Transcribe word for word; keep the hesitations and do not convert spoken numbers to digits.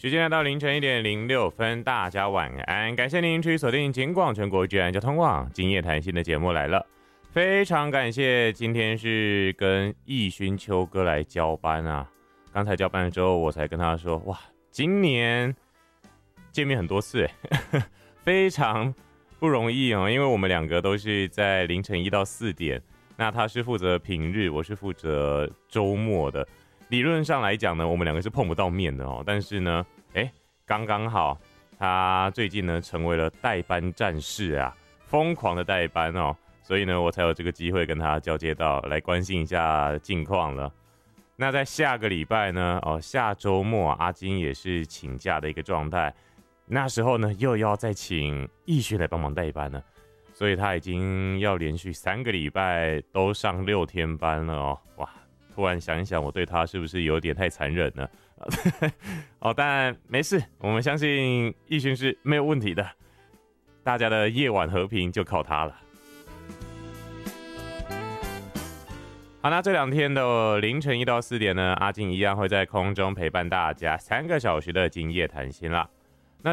时间来到凌晨一点零六分，大家晚安。感谢您持续锁定金广全国居然交通网今夜谈心的节目来了，非常感谢今天是跟易勋秋哥来交班啊。刚才交班的时候，我才跟他说，哇，今年见面很多次哎，非常不容易哦，因为我们两个都是在凌晨一到四点，那他是负责平日，我是负责周末的。理论上来讲呢，我们两个是碰不到面的哦，但是呢，哎，刚刚好，他最近呢成为了代班战士啊，疯狂的代班哦，所以呢，我才有这个机会跟他交接到，来关心一下近况了。那在下个礼拜呢，哦，下周末阿金也是请假的一个状态，那时候呢又要再请易勋来帮忙代班了，所以他已经要连续三个礼拜都上六天班了哦，哇！突然想一想，我对他是不是有点太残忍了？哦，但没事，我们相信易勋是没有问题的。大家的夜晚和平就靠他了。好，那这两天的凌晨一到四点呢，阿金一样会在空中陪伴大家三个小时的今夜谈心啦。